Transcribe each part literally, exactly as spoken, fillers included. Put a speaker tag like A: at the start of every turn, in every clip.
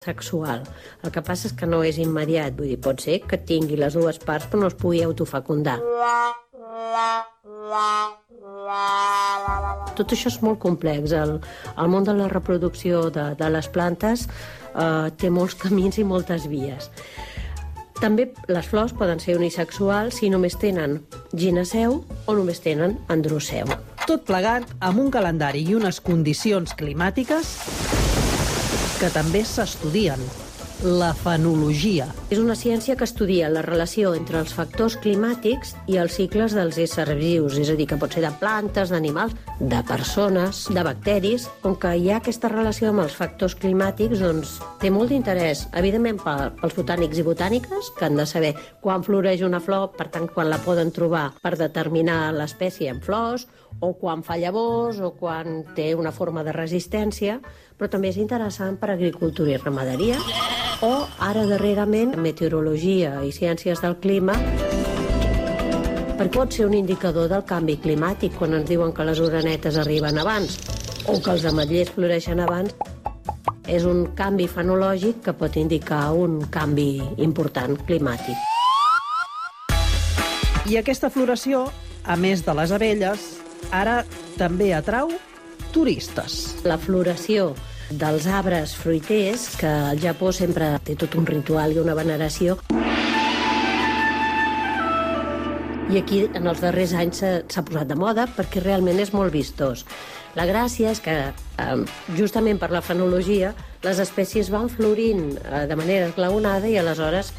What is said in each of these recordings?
A: sexual. El que passa és que no és immediat, vull dir, pot ser que tingui les dues parts però no es pugui autofecundar. Tot això és molt complex. El, el món de la reproducció de, de les plantes eh, té molts camins i moltes vies. També les flors poden ser unisexuals si només tenen gineceu o només tenen androceu.
B: Tot plegat amb un calendari i unes condicions climàtiques que també s'estudien. La fenologia.
A: És una ciència que estudia la relació entre els factors climàtics i els cicles dels éssers vius, és a dir, que pot ser de plantes, d'animals, de persones, de bacteris. Com que hi ha aquesta relació amb els factors climàtics, doncs té molt d'interès, evidentment, pels botànics i botàniques, que han de saber quan floreix una flor, per tant, quan la poden trobar per determinar l'espècie en flors, o quan fa llavors, o quan té una forma de resistència, però també és interessant per agricultura i ramaderia, o ara darrerament meteorologia i ciències del clima, perquè pot ser un indicador del canvi climàtic quan ens diuen que les orenetes arriben abans o que els ametllers floreixen abans. És un canvi fenològic que pot indicar un canvi important climàtic.
B: I aquesta floració, a més de les abelles, ara també atrau turistes.
A: La floració dels arbres fruiters, que al Japó sempre té tot un ritual i una veneració. I aquí, en els darrers anys, s'ha posat de moda perquè realment és molt vistós. La gràcia és que, justament per la fenologia, les espècies van florint de manera esglaonada i aleshores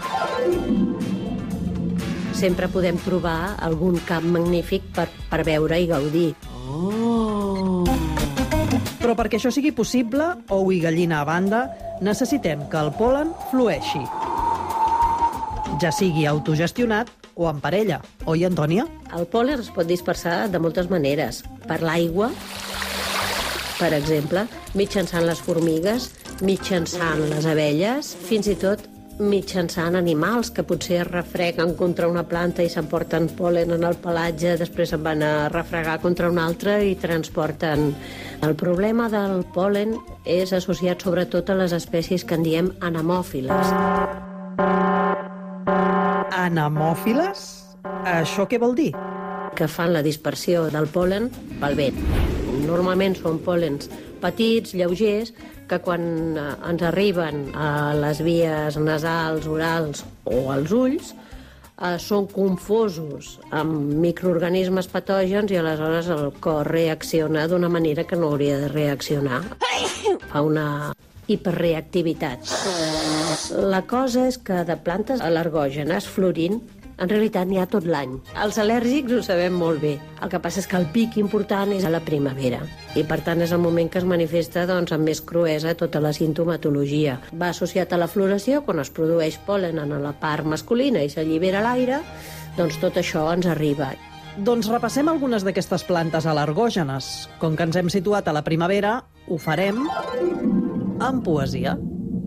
A: sempre podem trobar algun camp magnífic per, per veure i gaudir.
B: Oh! Però perquè això sigui possible, ou i gallina a banda, necessitem que el pol·len flueixi. Ja sigui autogestionat o en parella. Oi, Antònia?
A: El pol·len es pot dispersar de moltes maneres. Per l'aigua, per exemple, mitjançant les formigues, mitjançant les abelles, fins i tot mitjançant animals que potser es refreguen contra una planta i s'emporten pol·len en el pelatge, després se'n van a refregar contra una altra i transporten. El problema del pol·len és associat sobretot a les espècies que en diem anemòfiles.
B: Anemòfiles? Això què vol dir?
A: Que fan la dispersió del pol·len pel vent. Normalment són pol·lens petits, lleugers, que quan ens arriben a les vies nasals, orals o als ulls, eh, són confosos amb microorganismes patògens i aleshores el cos reacciona d'una manera que no hauria de reaccionar. Fa una hiperreactivitat. La cosa és que de plantes al·lergògenes florint en realitat n'hi ha tot l'any. Els al·lèrgics ho sabem molt bé. El que passa és que el pic important és a la primavera. I per tant és el moment que es manifesta doncs, amb més cruesa tota la sintomatologia. Va associat a la floració, quan es produeix pol·len en la part masculina i s'allibera l'aire, doncs tot això ens arriba.
B: Doncs repassem algunes d'aquestes plantes al·lergògenes. Com que ens hem situat a la primavera, ho farem amb poesia.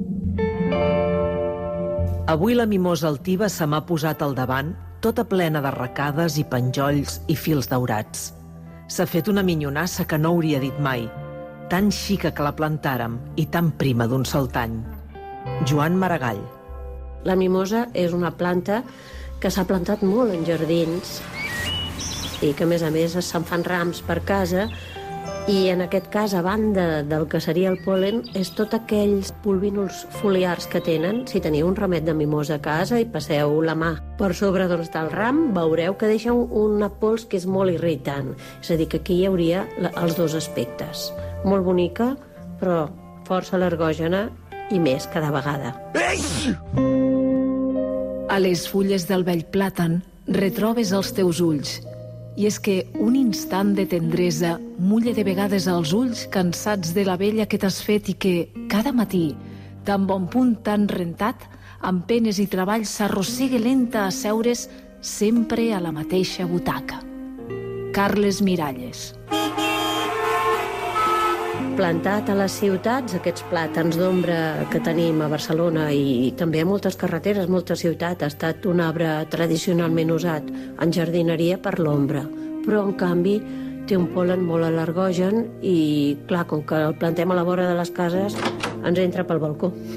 C: Avui la mimosa altiva se m'ha posat al davant, tota plena d'arracades i penjolls i fils daurats. S'ha fet una minyonassa que no hauria dit mai, tan xica que la plantàrem i tan prima d'un sol tany. Joan Maragall.
A: La mimosa és una planta que s'ha plantat molt en jardins i que, a més a més, se'n fan rams per casa. I en aquest cas, a banda del que seria el pol·len, és tots aquells polvínuls foliars que tenen. Si teniu un ramet de mimosa a casa i passeu la mà per sobre doncs, del ram, veureu que deixa una pols que és molt irritant. És a dir, que aquí hi hauria els dos aspectes. Molt bonica, però força al·lergògena i més cada vegada.
D: A les fulles del vell plàtan retrobes els teus ulls. I és que un instant de tendresa mulla de vegades els ulls cansats de la vella que t'has fet i que, cada matí, tan bon punt tan rentat, amb penes i treballs s'arrossegue lenta a seure's sempre a la mateixa butaca. Carles Miralles.
A: Plantat a les ciutats, aquests plàtans d'ombra que tenim a Barcelona i també a moltes carreteres, moltes ciutats, ha estat un arbre tradicionalment usat en jardineria per l'ombra, però en canvi té un pol·len molt al·lergògen i, clar, com que el plantem a la vora de les cases, ens entra pel balcó.